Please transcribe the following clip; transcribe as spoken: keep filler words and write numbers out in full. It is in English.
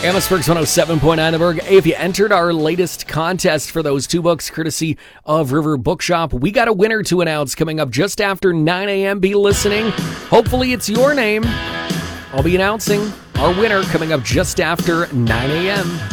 Amherstburg's one oh seven point nine The Berg. Hey, if you entered our latest contest for those two books courtesy of River Bookshop, we got a winner to announce coming up just after nine a.m. Be listening. Hopefully it's your name. I'll be announcing our winner coming up just after nine a.m.